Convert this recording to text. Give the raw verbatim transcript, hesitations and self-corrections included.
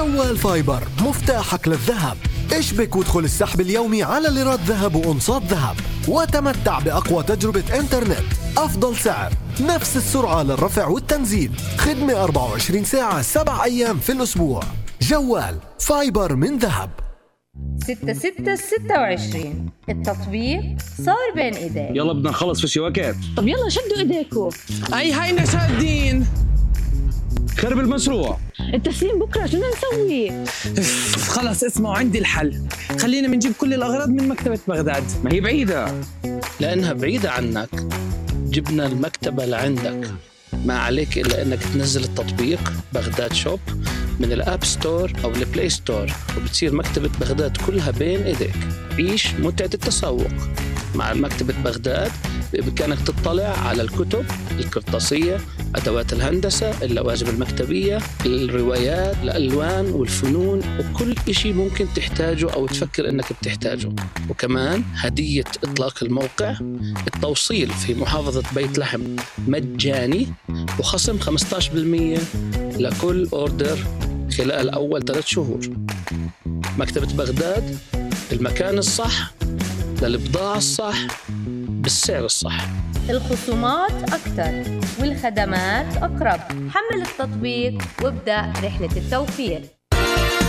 جوال فايبر مفتاحك للذهب. اشبك وادخل السحب اليومي على ليرات ذهب وأنصات ذهب وتمتع بأقوى تجربة إنترنت، أفضل سعر، نفس السرعة للرفع والتنزيل، خدمة أربعة وعشرين ساعة سبع أيام في الأسبوع. جوال فايبر من ذهب. ستة ستة ستة وعشرين التطبيق صار بين ايديك. يلا بدنا نخلص، فيش وقت. طب يلا شدوا ايديكم. اي هينا شادين. خرب المشروع. التسليم بكره شو بدنا نسوي؟ خلص اسمعوا، عندي الحل. خلينا بنجيب كل الاغراض من مكتبة بغداد. ما هي بعيدة. لانها بعيدة عنك جبنا المكتبة لعندك. ما عليك الا انك تنزل التطبيق بغداد شوب من الاب ستور او البلاي ستور، وبتصير مكتبة بغداد كلها بين ايديك. عيش متعة التسوق مع مكتبة بغداد. بإمكانك تطلع على الكتب القرطاسية، أدوات الهندسة، اللوازم المكتبية، الروايات، الألوان والفنون، وكل إشي ممكن تحتاجه أو تفكر إنك بتحتاجه. وكمان هدية إطلاق الموقع، التوصيل في محافظة بيت لحم مجاني، وخصم خمسة عشر بالمئة لكل أوردر خلال أول ثلاث شهور. مكتبة بغداد، المكان الصح للبضاعة الصح بالسعر الصح. الخصومات أكتر والخدمات أقرب. حمل التطبيق وابدأ رحلة التوفير.